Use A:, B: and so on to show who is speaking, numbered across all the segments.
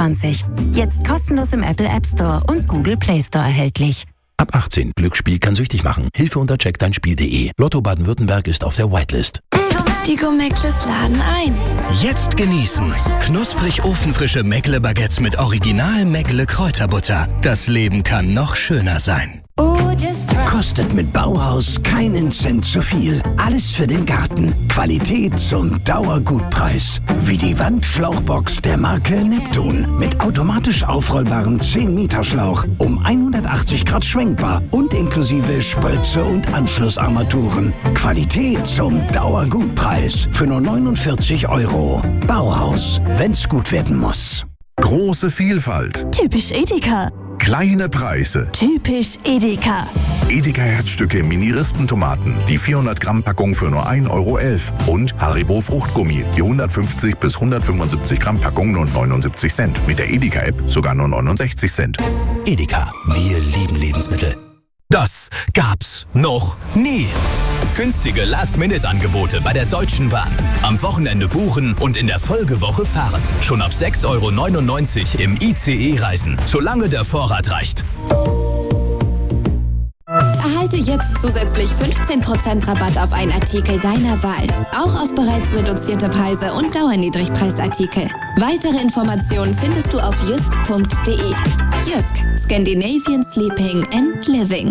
A: 2023. Jetzt kostenlos im Apple App Store und Google Play Store erhältlich.
B: Ab 18. Glücksspiel kann süchtig machen. Hilfe unter checkdeinspiel.de. Lotto Baden-Württemberg ist auf der Whitelist.
C: Die Go-Meckles laden ein.
D: Jetzt genießen. Knusprig ofenfrische Meckle-Baguettes mit Original Meckle-Kräuterbutter. Das Leben kann noch schöner sein.
E: Kostet mit Bauhaus keinen Cent zu viel. Alles für den Garten. Qualität zum Dauergutpreis. Wie die Wandschlauchbox der Marke Neptun. Mit automatisch aufrollbarem 10-Meter-Schlauch. Um 180 Grad schwenkbar. Und inklusive Spritze und Anschlussarmaturen. Qualität zum Dauergutpreis. Für nur 49 €. Bauhaus. Wenn's gut werden muss.
F: Große Vielfalt.
C: Typisch Edeka.
F: Kleine Preise.
C: Typisch Edeka.
F: Edeka Herzstücke Mini-Rispentomaten. Die 400 Gramm Packung für nur 1,11 €. Und Haribo Fruchtgummi. Die 150 bis 175 Gramm Packung nur 79 Cent. Mit der Edeka App sogar nur 69 Cent.
B: Edeka, wir lieben Lebensmittel.
D: Das gab's noch nie. Günstige Last-Minute-Angebote bei der Deutschen Bahn. Am Wochenende buchen und in der Folgewoche fahren. Schon ab 6,99 € im ICE reisen, solange der Vorrat reicht.
G: Erhalte jetzt zusätzlich 15% Rabatt auf einen Artikel deiner Wahl. Auch auf bereits reduzierte Preise und Dauerniedrigpreisartikel. Weitere Informationen findest du auf jysk.de. Jysk, Scandinavian Sleeping and Living.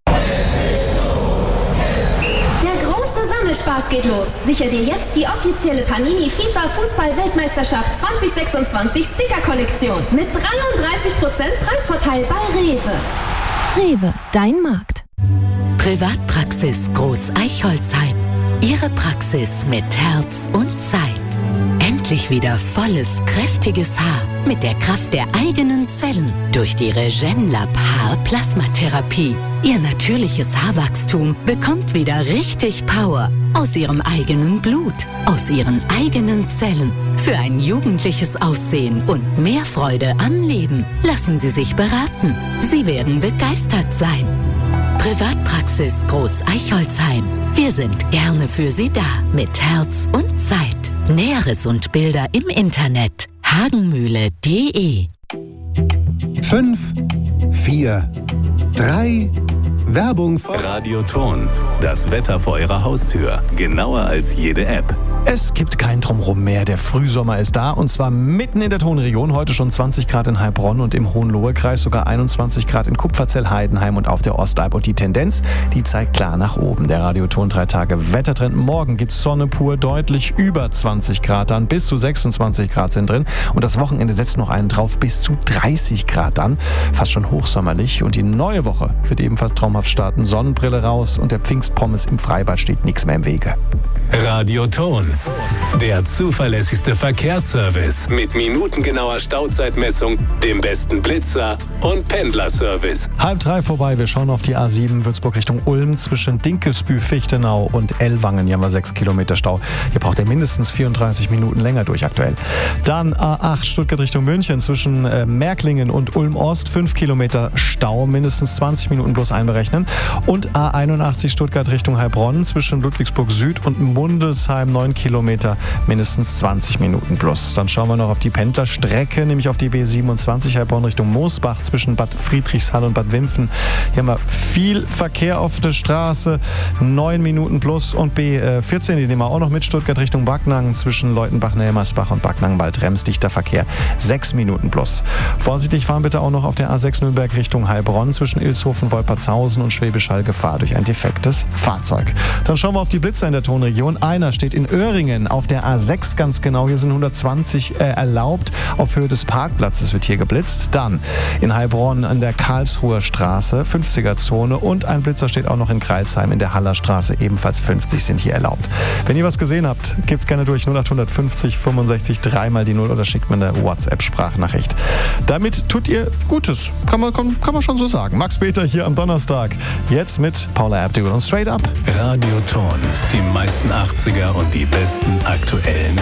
H: Spaß geht los. Sicher dir jetzt die offizielle Panini FIFA Fußball-Weltmeisterschaft 2026 Sticker-Kollektion mit 33% Preisvorteil bei Rewe.
C: Rewe, dein Markt.
I: Privatpraxis Groß Eichholzheim. Ihre Praxis mit Herz und Zeit. Endlich wieder volles, kräftiges Haar mit der Kraft der eigenen Zellen durch die Regenlab Haar-Plasmatherapie. Ihr natürliches Haarwachstum bekommt wieder richtig Power aus ihrem eigenen Blut, aus ihren eigenen Zellen. Für ein jugendliches Aussehen und mehr Freude am Leben. Lassen Sie sich beraten. Sie werden begeistert sein. Privatpraxis Groß Eichholzheim. Wir sind gerne für Sie da mit Herz und Zeit. Näheres und Bilder im Internet hagenmühle.de.
J: 5, 4, 3, Werbung von
K: Radioton. Das Wetter vor Ihrer Haustür. Genauer als jede App.
L: Es gibt kein Drumrum mehr. Der Frühsommer ist da und zwar mitten in der Tonregion. Heute schon 20 Grad in Heilbronn und im Hohenlohe-Kreis, sogar 21 Grad in Kupferzell, Heidenheim und auf der Ostalb. Und die Tendenz, die zeigt klar nach oben. Der Radioton 3 Tage Wettertrend. Morgen gibt's Sonne pur, deutlich über 20 Grad dann. Bis zu 26 Grad sind drin. Und das Wochenende setzt noch einen drauf, bis zu 30 Grad dann. Fast schon hochsommerlich. Und die neue Woche wird ebenfalls traumhaft starten. Sonnenbrille raus und der Pfingstpommes im Freibad steht nichts mehr im Wege.
K: Radioton. Der zuverlässigste Verkehrsservice mit minutengenauer Stauzeitmessung, dem besten Blitzer und Pendlerservice.
L: 2:30 vorbei. Wir schauen auf die A7 Würzburg Richtung Ulm zwischen Dinkelsbühl, Fichtenau und Ellwangen. Hier haben wir 6 Kilometer Stau. Hier braucht ihr mindestens 34 Minuten länger durch aktuell. Dann A8 Stuttgart Richtung München zwischen Märklingen und Ulm-Ost. 5 Kilometer Stau, mindestens 20 Minuten bloß einberechnen. Und A81 Stuttgart Richtung Heilbronn zwischen Ludwigsburg Süd und Mundelsheim 9 Kilometer, mindestens 20 Minuten plus. Dann schauen wir noch auf die Pendlerstrecke, nämlich auf die B27 Heilbronn Richtung Moosbach zwischen Bad Friedrichshall und Bad Wimpfen. Hier haben wir viel Verkehr auf der Straße, 9 Minuten plus. Und B14, die nehmen wir auch noch mit, Stuttgart Richtung Backnang zwischen Leutenbach-Nelmersbach und Backnang-Bald-Rems, dichter Verkehr, 6 Minuten plus. Vorsichtig fahren bitte auch noch auf der A6 Nürnberg Richtung Heilbronn zwischen Ilshofen, Wolpertshausen und Schwäbisch Hall, Gefahr durch ein defektes Fahrzeug. Dann schauen wir auf die Blitzer in der Tonregion. Einer steht in Öhringen auf der A6 ganz genau. Hier sind 120 erlaubt. Auf Höhe des Parkplatzes wird hier geblitzt. Dann in Heilbronn an der Karlsruher Straße, 50er-Zone. Und ein Blitzer steht auch noch in Kreilsheim in der Hallerstraße. Ebenfalls 50 sind hier erlaubt. Wenn ihr was gesehen habt, gebt's gerne durch 0850 65 3 mal die 0 oder schickt mir eine WhatsApp-Sprachnachricht. Damit tut ihr Gutes. Kann man schon so sagen. Max Peter hier am Donnerstag. Jetzt mit Paula Abdul und Straight Up.
K: Radioton. Die meisten 80er und die besten aktuellen